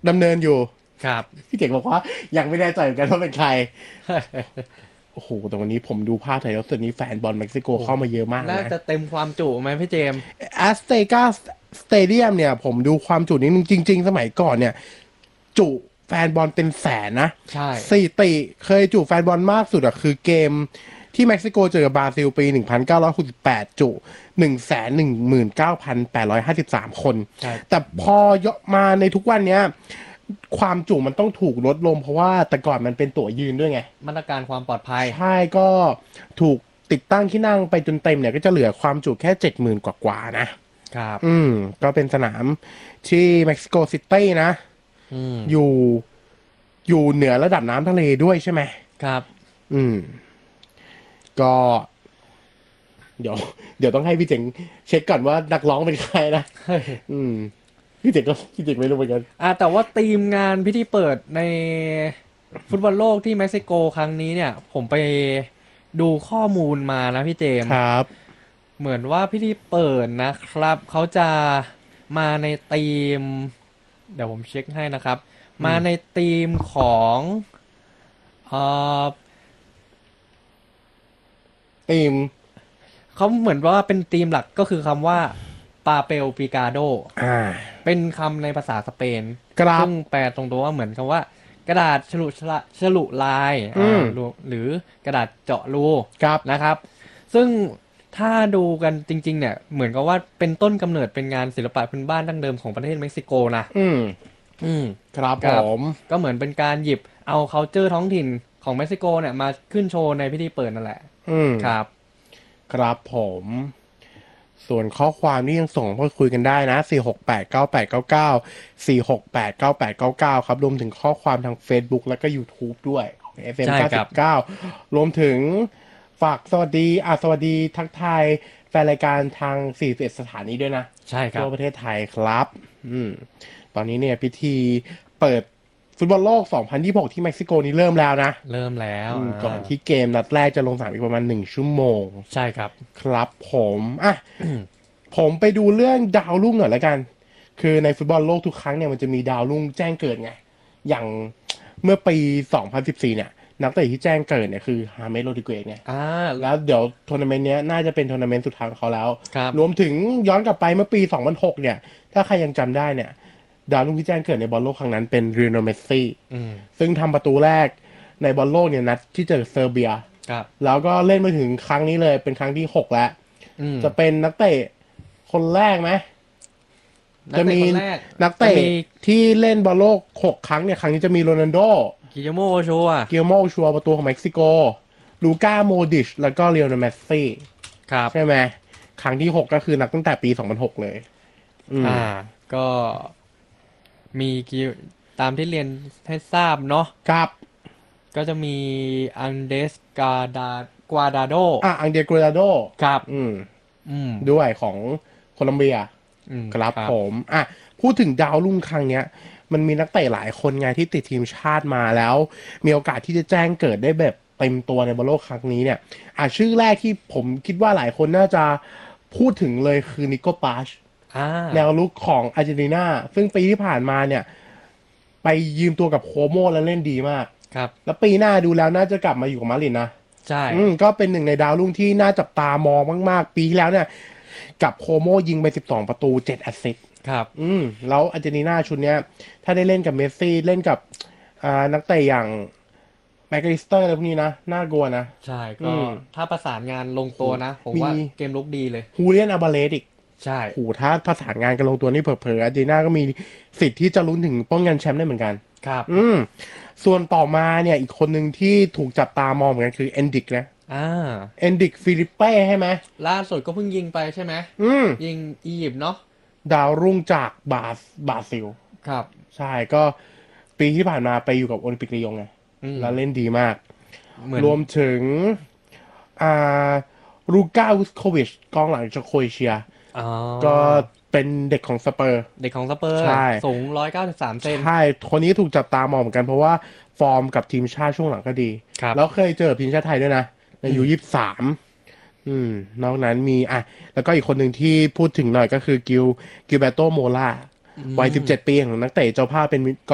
ดำเนินอยู่ครับพี่เจ๋งบอกว่ายังไม่แน่ใจเหมือนกันว่าเป็นใครโอ้โหแต่วันนี้ผมดูภาพถ่ายทอดสดนี้แฟนบอลเม็กซิโกโอ้เข้ามาเยอะมากน่านะจะเต็มความจุไหมพี่เจมส์แอสเตกาสเตเดียมเนี่ยผมดูความจุนี้จริงๆสมัยก่อนเนี่ยจุแฟนบอลเป็นแสนนะใช่สถิติเคยจุแฟนบอลมากสุดอะคือเกมที่เม็กซิโกเจอกับบราซิลปี1968จุ119,853 คนใช่แต่พอยกมาในทุกวันเนี้ยความจุมันต้องถูกลดลงเพราะว่าแต่ก่อนมันเป็นตั๋วยืนด้วยไงมาตรการความปลอดภัยใช่ก็ถูกติดตั้งที่นั่งไปจนเต็มเนี่ยก็จะเหลือความจุแค่70,000กว่าๆนะครับก็เป็นสนามที่เม็กซิโกซิตี้นะอืมอยู่อยู่เหนือระดับน้ำทะเลด้วยใช่ไหมครับอืมก็เดี๋ยวเดี๋ยวต้องให้พี่เจ๋งเช็คก่อนว่านักร้องเป็นใครนะอืมพี่เจ๋งไม่รู้เหมือนกันแต่ว่าทีมงานพิธีเปิดในฟุตบอลโลกที่เม็กซิโกครั้งนี้เนี่ยผมไปดูข้อมูลมานะพี่เจมส์ครับเหมือนว่าพิธีเปิดนะครับเขาจะมาในทีมเดี๋ยวผมเช็คให้นะครับมาในทีมของเอ่อทีมเขาเหมือนว่าเป็นทีมหลักก็คือคำว่าปาเปลปิกาโดอ่าเป็นคำในภาษาสเปนครับซึ่งแปลตรงตัวว่าเหมือนคำว่ากระดาษฉลุลายหรือกระดาษเจาะรูครับนะครับ ซึ่งถ้าดูกันจริงๆเนี่ยเหมือนกับว่าเป็นต้นกำเนิดเป็นงานศิลปะพื้นบ้านดั้งเดิมของประเทศเม็กซิโกนะอืมครับผกับมก็เหมือนเป็นการหยิบเอา culture ท้องถิ่นของเม็กซิโกเนี่ยมาขึ้นโชว์ในพิธีเปิดนั่นแหละครับครับผมส่วนข้อความนี่ยังส่งพูดคุยกันได้นะ4689899 4689899ครับรวมถึงข้อความทาง Facebook แล้วก็ YouTube ด้วยของ FM ใช่ครับ 99รวมถึงฝากสวัสดีสวัสดีทักทายแฟนรายการทาง41สถานีด้วยนะใช่ครับทั่วประเทศไทยครับตอนนี้เนี่ยพิธีเปิดฟุตบอลโลก2026ที่เม็กซิโกนี่เริ่มแล้วนะเริ่มแล้วก่อนที่เกมนัดแรกจะลงสนามอีกประมาณ1 ชั่วโมงใช่ครับครับผมผมไปดูเรื่องดาวรุ่งหน่อยแล้วกัน คือในฟุตบอลโลกทุกครั้งเนี่ยมันจะมีดาวรุ่งแจ้งเกิดไง อย่างเมื่อปี2014เนี่ยนักเตะที่แจ้งเกิดเนี่ยคือฮาเมสโรดริเกสไงแล้วเดี๋ยวทัวร์นาเมนต์เนี้ยน่าจะเป็นทัวร์นาเมนต์สุดท้ายของเขาแล้วครับรวมถึงย้อนกลับไปเมื่อปี2006เนี่ย ถ้าใครยังจำได้เนี่ยดาวรุ่งที่แจ้งเกิดในบอลโลกครั้งนั้นเป็นเรียโนเมสซี่ซึ่งทำประตูแรกในบอลโลกเนี่ยนัดที่เจอเซอร์เบียแล้วก็เล่นมาถึงครั้งนี้เลยเป็นครั้งที่6แล้วจะเป็นนักเตะคนแรกไหมจะมีนักเตะที่เล่นบอลโลก6 ครั้งเนี่ยครั้งนี้จะมีโรนัลโดกิโยโมโชว์เกียโมชัวประตูของเม็กซิโกลูก้าโมดิชแล้วก็เรียลเมสซี่ใช่ไหมครั้งที่6ก็คือนับตั้งแต่ปี2006เลยก็มีตามที่เรียนให้ทราบเนาะครับก็จะมีอังเดสกวาดาโดอังเดรกวาดาโดครับด้วยของโคลัมเบียครับผมพูดถึงดาวรุ่งครั้งเนี้ยมันมีนักเตะหลายคนไงที่ติดทีมชาติมาแล้วมีโอกาสที่จะแจ้งเกิดได้แบบเต็มตัวในบอลโลกครั้งนี้เนี่ยชื่อแรกที่ผมคิดว่าหลายคนน่าจะพูดถึงเลยคือนิโกปาชแนวลุกของอาร์เจนตินาซึ่งปีที่ผ่านมาเนี่ยไปยืมตัวกับโคโมแล้วเล่นดีมากครับแล้วปีหน้าดูแล้วน่าจะกลับมาอยู่กับมาดริดนะใช่ก็เป็นหนึ่งในดาวรุ่งที่น่าจับตามองมากๆปีที่แล้วเนี่ยกับโคโมยิงไป12ประตู7แอสซิสต์ครับแล้วอาร์เจนตินาชุดเนี้ยถ้าได้เล่นกับเมสซี่เล่นกับนักเตะอย่างแม็กลิสเตอร์อะไรพวกนี้นะน่ากลัวนะใช่ก็ถ้าประสานงานลงตัวนะผมว่าเกมลุกดีเลยฮูเลียนอาบาเลสอีกใช่ถ้าประสานงานกันลงตัวนี่เผลอๆอาร์เจนตินาก็มีสิทธิ์ที่จะลุ้นถึงป้องกันแชมป์ได้เหมือนกันครับส่วนต่อมาเนี่ยอีกคนหนึ่งที่ถูกจับตามองเหมือนกันคือเอนดิกนะเอนดิกฟิลิปเป้ใช่ไหมล่าสุดก็เพิ่งยิงไปใช่ไหมยิงอียิปต์เนาะดาวรุ่งจากบราซิลครับใช่ก็ปีที่ผ่านมาไปอยู่กับโอลิมปิกลียงไงแล้วเล่นดีมากรวมถึงลูก้าวุสโควิชกองหลังจากโครเอเชียก็เป็นเด็กของสเปอร์ใช่สูง193เซนใช่คนนี้ถูกจับตามองเหมือนกันเพราะว่าฟอร์มกับทีมชาติช่วงหลังก็ดีแล้วเคยเจอทีมชาติไทยด้วยนะในอายุ23นอกนั้นมีแล้วก็อีกคนหนึ่งที่พูดถึงหน่อยก็คือกิลเบโตโมล่าวัย17 ปีของนักเตะเจ้าภาพเป็น